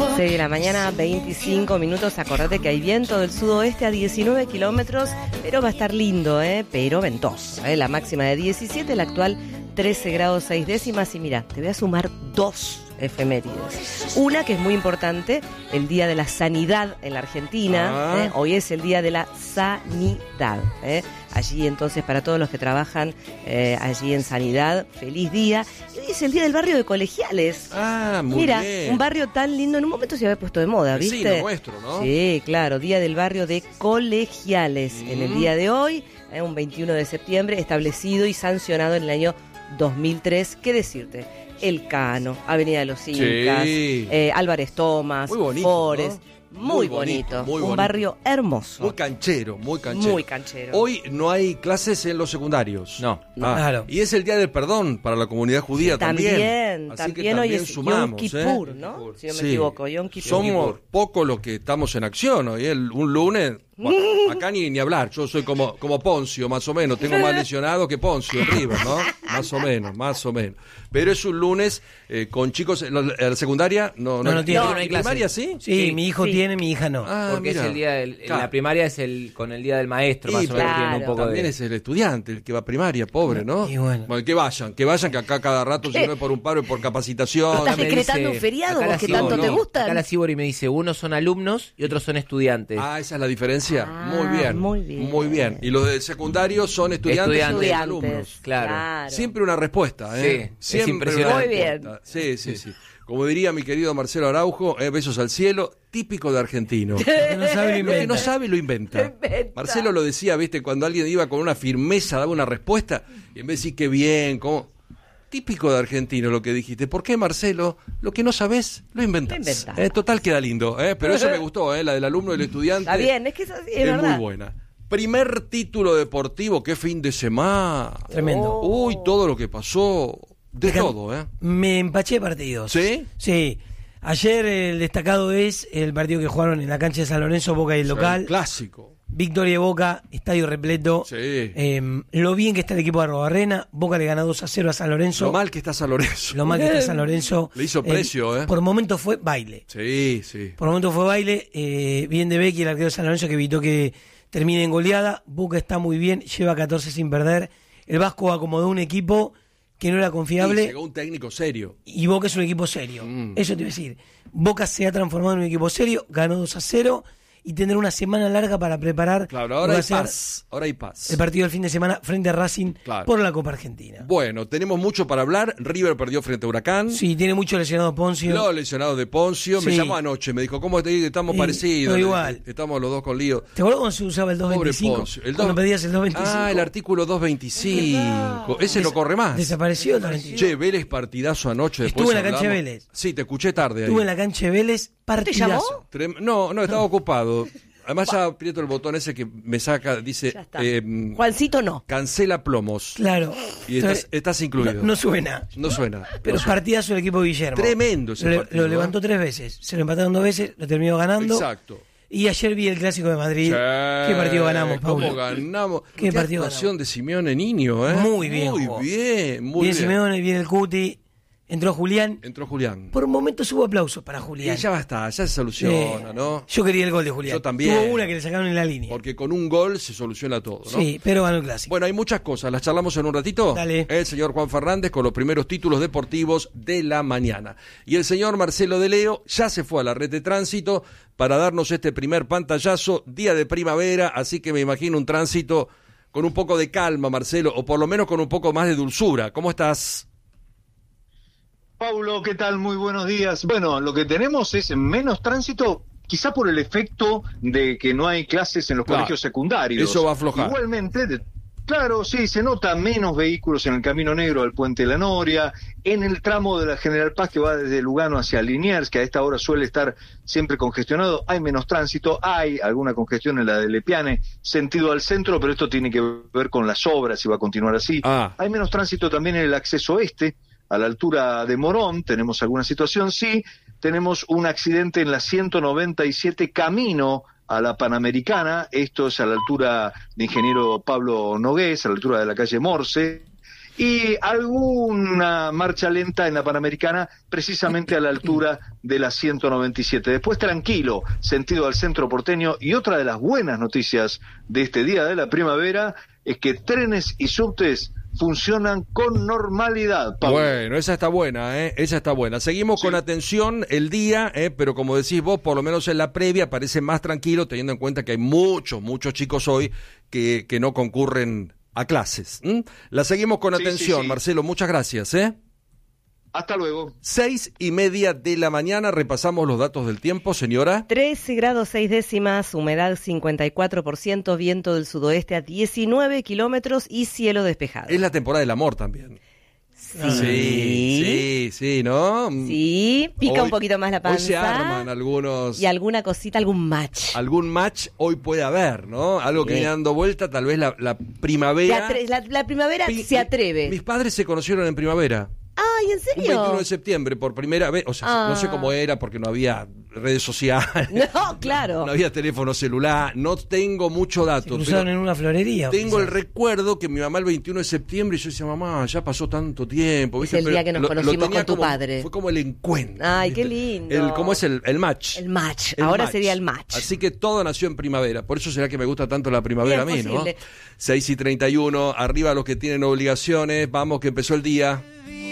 6 de la mañana, 25 minutos. Acordate que hay viento del sudoeste a 19 kilómetros, pero va a estar lindo, pero ventoso. La máxima de 17, la actual 13 grados 6 décimas. Y mira, te voy a sumar 2 efemérides. Una que es muy importante, el Día de la Sanidad en la Argentina. Hoy es el Día de la Sanidad. Allí entonces para todos los que trabajan allí en Sanidad, feliz día. Y hoy es el Día del Barrio de Colegiales. Muy Mira, bien. un barrio tan lindo, en un momento se había puesto de moda, ¿viste? Vecino nuestro, ¿no? Sí, claro, Día del Barrio de Colegiales. En el día de hoy, un 21 de septiembre, establecido y sancionado en el año 2003. ¿Qué decirte? El Cano, Avenida de los Incas, Álvarez Thomas, muy bonito, Forest. ¿no? Muy bonito. Muy un bonito. Barrio hermoso. Muy canchero, muy canchero. Muy canchero. Hoy no hay clases en los secundarios. No. Claro. Y es el Día del Perdón para la comunidad judía también. Así que También hoy es sumamos, Yom Kippur, ¿no? Si no me Sí. equivoco, Yom Kippur. Somos pocos los que estamos en acción hoy. Un lunes, bueno, acá ni hablar. Yo soy como Poncio, más o menos. Tengo más lesionado que Poncio en River, ¿no? Más o menos. Pero es un lunes con chicos. En la secundaria no tiene. No hay clase. ¿Primaria sí? Sí, mi hijo tiene, mi hija no. Porque mira. es el día del, Claro. la primaria es con el día del maestro, más o menos claro. tienen un poco También de... es el estudiante el que va a primaria, pobre, ¿no? Y bueno. Que vayan, que acá cada rato, si no es por un paro y por capacitación. ¿Estás me decretando dice, un feriado acá vos la que Cibori, tanto te no. gustan? Acá la Cibori me dice, unos son alumnos y otros son estudiantes. Esa es la diferencia. Muy bien. Muy bien. Y los de secundario son estudiantes y Estudiantes. alumnos. Claro. Siempre una respuesta, ¿eh? Sí, es Siempre impresionante. Muy bien. Sí. Como diría mi querido Marcelo Araujo, besos al cielo, típico de argentino. Lo que no sabe lo Lo que inventa. no sabe lo inventa. Marcelo lo decía, ¿viste? Cuando alguien iba con una firmeza, daba una respuesta, y en vez de decir qué bien, como... Típico de argentino lo que dijiste. ¿Por qué, Marcelo? Lo que no sabés, lo inventás. Total queda lindo, pero eso me gustó, la del alumno y el estudiante. Está bien, es que es así, es Es verdad. muy buena. Primer título deportivo, qué fin de semana. Tremendo. Uy, todo lo que pasó. De todo, Me empaché de partidos. ¿Sí? Sí. Ayer el destacado es el partido que jugaron en la cancha de San Lorenzo, Boca y el local. Clásico. Victoria de Boca, estadio repleto. Sí. Lo bien que está el equipo de Arrobarrena. Boca le ganó 2-0 a San Lorenzo. Lo mal que está San Lorenzo. Lo mal que está San Lorenzo. Le hizo precio, Por momentos fue baile. Sí. Por momentos fue baile. Bien de Becky, el arquero de San Lorenzo, que evitó que termine en goleada. Boca está muy bien, lleva 14 sin perder. El Vasco acomodó un equipo que no era confiable. Y llegó un técnico serio. Y Boca es un equipo serio. Eso te iba a decir. Boca se ha transformado en un equipo serio, ganó 2-0 y tendrá una semana larga para preparar. Claro, ahora hay paz. El partido del fin de semana frente a Racing por la Copa Argentina. Bueno, tenemos mucho para hablar. River perdió frente a Huracán. Sí, tiene mucho lesionado Poncio. Los lesionados de Poncio. Me llamó anoche, me dijo, ¿cómo estamos parecidos? Igual. Estamos los dos con lío. ¿Te acuerdas cuando se usaba el 225? Pobre Poncio. Cuando pedías el 225. El artículo 225. Ese no corre más. Desapareció el 225. Che, Vélez partidazo anoche. Estuve en la cancha de Vélez. Sí, te escuché tarde ahí. Estuve en la cancha de Vélez, partidazo. ¿Te llamó? No, estaba ocupado. Además ya aprieto el botón ese que me saca, dice... Juancito no. Cancela plomos. Claro. Y estás incluido. No suena. No suena. Pero partidazo el equipo de Guillermo. Tremendo ese partido. Lo levantó 3 veces. Se lo empataron 2 veces, lo terminó ganando. Exacto. Y ayer vi el Clásico de Madrid. ¿Qué partido ganamos, Paulo? ¿Cómo ganamos? ¿Qué partido actuación de Simeone Niño, Muy bien. Muy bien. Simeone, viene el Cuti. Entró Julián. Por un momento hubo aplausos para Julián. Y ya basta, ya se soluciona, ¿no? Yo quería el gol de Julián. Yo también. Tuvo una que le sacaron en la línea. Porque con un gol se soluciona todo, ¿no? Sí, pero ganó el Clásico. Bueno, hay muchas cosas, las charlamos en un ratito. Dale. El señor Juan Fernández con los primeros títulos deportivos de la mañana. Y el señor Marcelo de Leo ya se fue a la red de tránsito para darnos este primer pantallazo, día de primavera, así que me imagino un tránsito con un poco de calma, Marcelo, o por lo menos con un poco más de dulzura. ¿Cómo estás? Paulo, ¿qué tal? Muy buenos días. Bueno, lo que tenemos es menos tránsito, quizá por el efecto de que no hay clases en los colegios secundarios. Eso va a aflojar. Igualmente, claro, sí, se nota menos vehículos en el Camino Negro al Puente La Noria, en el tramo de la General Paz que va desde Lugano hacia Liniers, que a esta hora suele estar siempre congestionado, hay menos tránsito, hay alguna congestión en la de Lepiane, sentido al centro, pero esto tiene que ver con las obras y va a continuar así. Hay menos tránsito también en el acceso este, a la altura de Morón, tenemos alguna situación, sí, tenemos un accidente en la 197 camino a la Panamericana, esto es a la altura de Ingeniero Pablo Nogués, a la altura de la calle Morse, y alguna marcha lenta en la Panamericana, precisamente a la altura de la 197. Después tranquilo, sentido al centro porteño. Y otra de las buenas noticias de este día de la primavera es que trenes y subtes funcionan con normalidad, Pablo. Bueno, esa está buena, esa está buena. Seguimos con atención el día, pero como decís vos, por lo menos en la previa parece más tranquilo, teniendo en cuenta que hay muchos chicos hoy que no concurren a clases. La seguimos con atención, Marcelo, muchas gracias. Hasta luego. 6:30 de la mañana, repasamos los datos del tiempo, señora. 13 grados 6 décimas, humedad 54%, viento del sudoeste a 19 kilómetros y cielo despejado. Es la temporada del amor también. Sí, ¿no? Sí, pica Hoy, un poquito más la panza. Hoy se arman algunos... Y alguna cosita, algún match. Algún match hoy puede haber, ¿no? Algo que viene dando vuelta, tal vez la primavera... La primavera se atreve. Mis padres se conocieron en primavera. Ay, ¿en serio? Un 21 de septiembre, por primera vez. O sea, no sé cómo era, porque no había redes sociales. No, claro. No había teléfono celular. No tengo mucho dato. Se cruzaron en una florería. Tengo el recuerdo que mi mamá el 21 de septiembre, y yo decía, mamá, ya pasó tanto tiempo. ¿Viste? Es el día que nos conocimos con tu padre. Fue como el encuentro. Ay, ¿viste? qué lindo. ¿Cómo es el match? El match. Ahora sería el match. Así que todo nació en primavera. Por eso será que me gusta tanto la primavera a mí, posible. ¿no? 6:31, arriba los que tienen obligaciones. Vamos, que empezó el día.